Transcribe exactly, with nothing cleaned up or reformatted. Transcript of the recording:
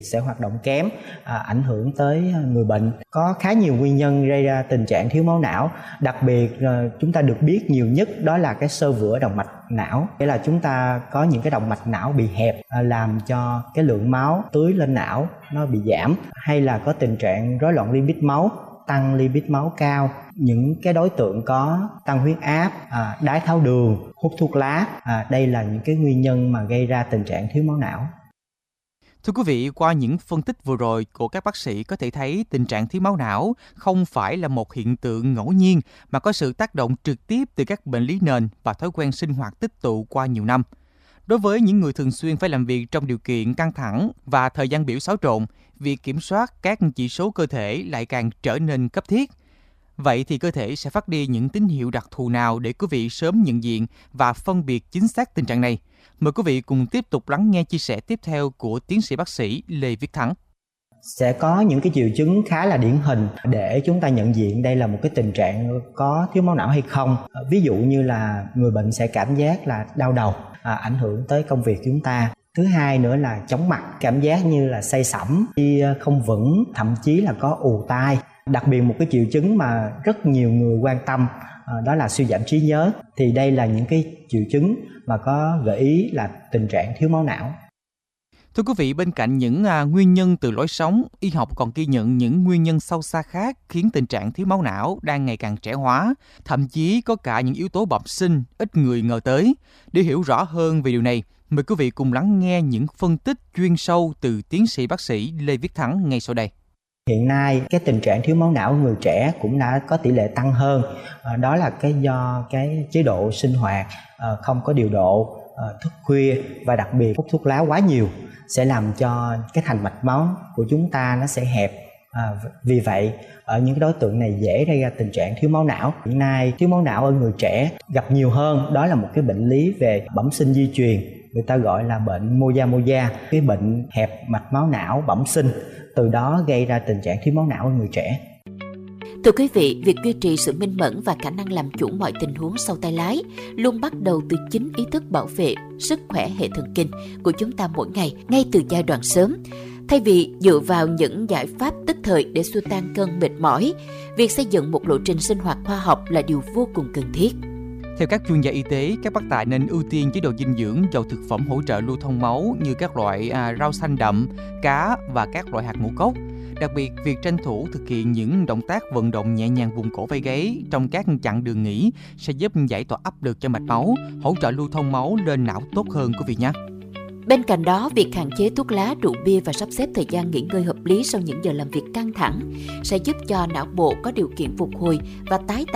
sẽ hoạt động kém, à, ảnh hưởng tới người bệnh. Có khá nhiều nguyên nhân gây ra tình trạng thiếu máu não, đặc biệt à, chúng ta được biết nhiều nhất đó là cái xơ vữa động mạch não, nghĩa là chúng ta có những cái động mạch não bị hẹp, à, làm cho cái lượng máu tưới lên não nó bị giảm, hay là có tình trạng rối loạn lipid máu, tăng lipid máu cao. Những cái đối tượng có tăng huyết áp, à, đái tháo đường, hút thuốc lá, à, đây là những cái nguyên nhân mà gây ra tình trạng thiếu máu não. Thưa quý vị, qua những phân tích vừa rồi của các bác sĩ có thể thấy tình trạng thiếu máu não không phải là một hiện tượng ngẫu nhiên mà có sự tác động trực tiếp từ các bệnh lý nền và thói quen sinh hoạt tích tụ qua nhiều năm. Đối với những người thường xuyên phải làm việc trong điều kiện căng thẳng và thời gian biểu xáo trộn, việc kiểm soát các chỉ số cơ thể lại càng trở nên cấp thiết. Vậy thì cơ thể sẽ phát đi những tín hiệu đặc thù nào để quý vị sớm nhận diện và phân biệt chính xác tình trạng này? Mời quý vị cùng tiếp tục lắng nghe chia sẻ tiếp theo của tiến sĩ bác sĩ Lê Viết Thắng. Sẽ có những cái triệu chứng khá là điển hình để chúng ta nhận diện đây là một cái tình trạng có thiếu máu não hay không. Ví dụ như là người bệnh sẽ cảm giác là đau đầu, à, ảnh hưởng tới công việc chúng ta. Thứ hai nữa là chóng mặt, cảm giác như là say sẩm, đi không vững, thậm chí là có ù tai. Đặc biệt một cái triệu chứng mà rất nhiều người quan tâm, à, đó là suy giảm trí nhớ. Thì đây là những cái triệu chứng mà có gợi ý là tình trạng thiếu máu não. Thưa quý vị, bên cạnh những à, nguyên nhân từ lối sống, y học còn ghi nhận những nguyên nhân sâu xa khác khiến tình trạng thiếu máu não đang ngày càng trẻ hóa, thậm chí có cả những yếu tố bẩm sinh ít người ngờ tới. Để hiểu rõ hơn về điều này, mời quý vị cùng lắng nghe những phân tích chuyên sâu từ tiến sĩ bác sĩ Lê Viết Thắng ngay sau đây. Hiện nay cái tình trạng thiếu máu não ở người trẻ cũng đã có tỷ lệ tăng hơn, à, đó là cái do cái chế độ sinh hoạt à, không có điều độ, à, thức khuya và đặc biệt hút thuốc lá quá nhiều sẽ làm cho cái thành mạch máu của chúng ta nó sẽ hẹp. À, vì vậy ở những cái đối tượng này dễ gây ra tình trạng thiếu máu não. Hiện nay thiếu máu não ở người trẻ gặp nhiều hơn, đó là một cái bệnh lý về bẩm sinh di truyền, người ta gọi là bệnh Moyamoya, cái bệnh hẹp mạch máu não bẩm sinh, từ đó gây ra tình trạng thiếu máu não ở người trẻ. Thưa quý vị, việc duy trì sự minh mẫn và khả năng làm chủ mọi tình huống sau tay lái luôn bắt đầu từ chính ý thức bảo vệ sức khỏe hệ thần kinh của chúng ta mỗi ngày, ngay từ giai đoạn sớm. Thay vì dựa vào những giải pháp tức thời để xua tan cơn mệt mỏi, việc xây dựng một lộ trình sinh hoạt khoa học là điều vô cùng cần thiết. Theo các chuyên gia y tế, các bác tài nên ưu tiên chế độ dinh dưỡng giàu thực phẩm hỗ trợ lưu thông máu như các loại à, rau xanh đậm, cá và các loại hạt ngũ cốc. Đặc biệt, việc tranh thủ thực hiện những động tác vận động nhẹ nhàng vùng cổ vai gáy trong các chặng đường nghỉ sẽ giúp giải tỏa áp lực cho mạch máu, hỗ trợ lưu thông máu lên não tốt hơn quý vị nhé. Bên cạnh đó, việc hạn chế thuốc lá, rượu bia và sắp xếp thời gian nghỉ ngơi hợp lý sau những giờ làm việc căng thẳng sẽ giúp cho não bộ có điều kiện phục hồi và tái tạo